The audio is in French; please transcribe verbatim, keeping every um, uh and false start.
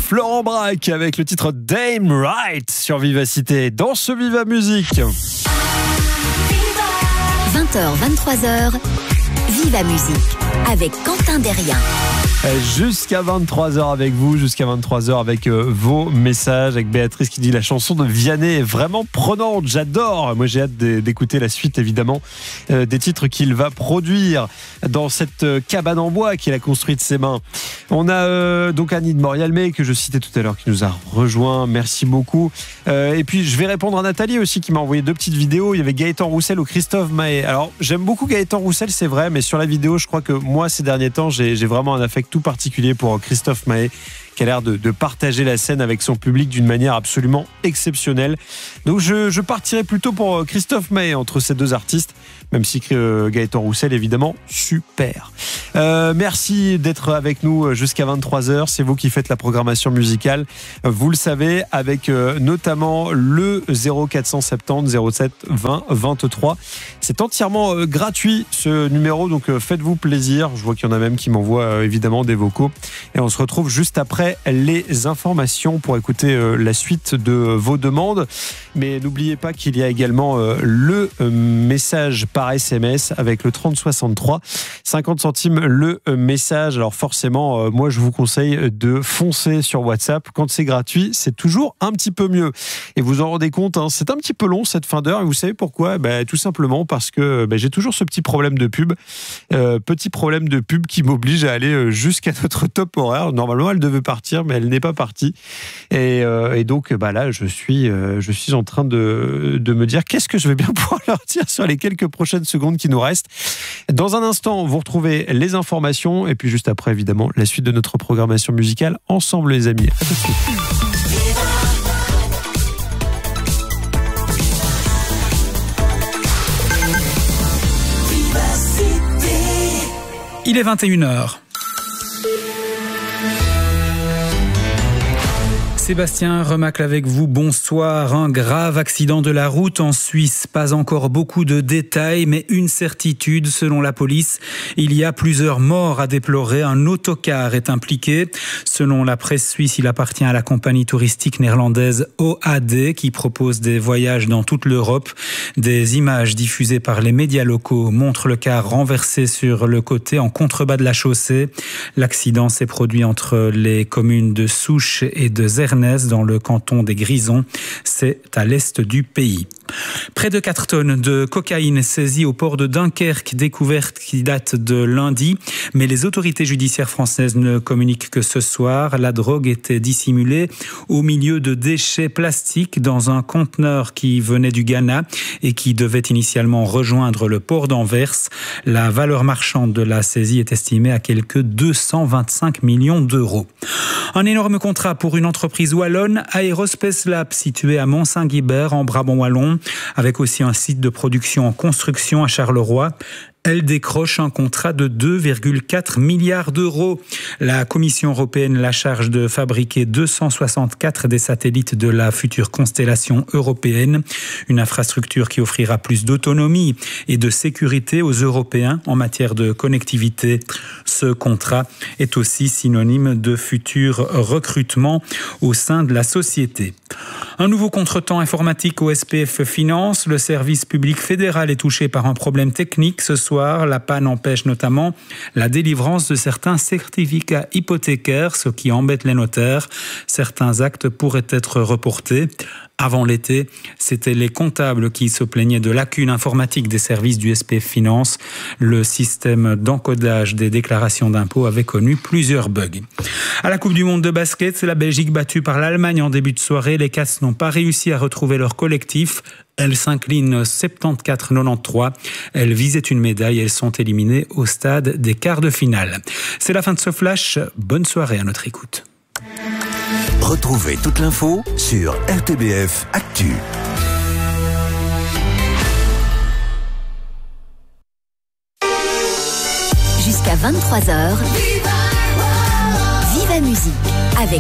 Florent Braque avec le titre Damn Right sur Vivacité dans ce Viva Musique. vingt heures vingt-trois heures, Viva Musique avec Quentin Derrien. Jusqu'à vingt-trois heures avec vous, jusqu'à vingt-trois heures avec euh, vos messages, avec Béatrice qui dit la chanson de Vianney est vraiment prenante, j'adore. Moi j'ai hâte d'écouter la suite évidemment euh, des titres qu'il va produire dans cette euh, cabane en bois qu'il a construite de ses mains. On a euh, donc Annie de Morialmé que je citais tout à l'heure qui nous a rejoint, merci beaucoup. Euh, et puis je vais répondre à Nathalie aussi qui m'a envoyé deux petites vidéos. Il y avait Gaëtan Roussel ou Christophe Mahé. Alors j'aime beaucoup Gaëtan Roussel, c'est vrai, mais sur la vidéo je crois que moi ces derniers temps j'ai, j'ai vraiment un affect tout particulier pour Christophe Mahé qui a l'air de, de partager la scène avec son public d'une manière absolument exceptionnelle. Donc je, je partirai plutôt pour Christophe Mahé entre ces deux artistes, même si euh, Gaëtan Roussel évidemment super. Euh, merci d'être avec nous jusqu'à vingt-trois heures, c'est vous qui faites la programmation musicale, vous le savez, avec euh, notamment le zéro quatre cent soixante-dix zéro sept vingt vingt-trois. C'est entièrement euh, gratuit ce numéro, donc euh, faites-vous plaisir. Je vois qu'il y en a même qui m'envoient euh, évidemment des vocaux et on se retrouve juste après les informations pour écouter euh, la suite de vos demandes. Mais n'oubliez pas qu'il y a également euh, le euh, message par S M S avec le trente soixante-trois, cinquante centimes le euh, message. Alors forcément, euh, moi je vous conseille de foncer sur WhatsApp. Quand c'est gratuit, c'est toujours un petit peu mieux. Et vous en rendez compte, hein, c'est un petit peu long cette fin d'heure. Et vous savez pourquoi ? Bah, tout simplement parce que bah, j'ai toujours ce petit problème de pub. Euh, petit problème de pub qui m'oblige à aller jusqu'à notre top horaire. Normalement, elle devait partir, mais elle n'est pas partie. Et, euh, et donc, bah là, je suis, euh, je suis en train de, de me dire qu'est-ce que je vais bien pouvoir leur dire sur les quelques prochaines secondes qui nous restent. Dans un instant, vous retrouvez les informations et puis juste après, évidemment, la suite de notre programmation musicale ensemble, les amis. À tout de suite. Il est vingt et une heures. Sébastien Remacle avec vous, bonsoir. Un grave accident de la route en Suisse. Pas encore beaucoup de détails, mais une certitude selon la police. Il y a plusieurs morts à déplorer. Un autocar est impliqué. Selon la presse suisse, il appartient à la compagnie touristique néerlandaise O A D qui propose des voyages dans toute l'Europe. Des images diffusées par les médias locaux montrent le car renversé sur le côté en contrebas de la chaussée. L'accident s'est produit entre les communes de Souche et de Zernez dans le canton des Grisons. C'est à l'est du pays. Près de quatre tonnes de cocaïne saisies au port de Dunkerque, découverte qui date de lundi. Mais les autorités judiciaires françaises ne communiquent que ce soir. La drogue était dissimulée au milieu de déchets plastiques dans un conteneur qui venait du Ghana et qui devait initialement rejoindre le port d'Anvers. La valeur marchande de la saisie est estimée à quelque deux cent vingt-cinq millions d'euros. Un énorme contrat pour une entreprise wallonne, Aerospace Lab, située à Mont-Saint-Guibert en Brabant wallon, avec aussi un site de production en construction à Charleroi. Elle décroche un contrat de deux virgule quatre milliards d'euros. La Commission européenne la charge de fabriquer deux cent soixante-quatre des satellites de la future constellation européenne. Une infrastructure qui offrira plus d'autonomie et de sécurité aux Européens en matière de connectivité. Ce contrat est aussi synonyme de futur recrutement au sein de la société. Un nouveau contretemps informatique au S P F Finance. Le service public fédéral est touché par un problème technique ce soir. La panne empêche notamment la délivrance de certains certificats hypothécaires, ce qui embête les notaires. Certains actes pourraient être reportés. Avant l'été, c'était les comptables qui se plaignaient de lacunes informatiques des services du S P F Finance. Le système d'encodage des déclarations d'impôts avait connu plusieurs bugs. À la Coupe du Monde de basket, c'est la Belgique battue par l'Allemagne en début de soirée. Les Cats n'ont pas réussi à retrouver leur collectif. Elles s'inclinent soixante-quatorze à quatre-vingt-treize. Elles visaient une médaille. Elles sont éliminées au stade des quarts de finale. C'est la fin de ce flash. Bonne soirée à notre écoute. Retrouvez toute l'info sur R T B F Actu. Jusqu'à vingt-trois heures, Viva Musique avec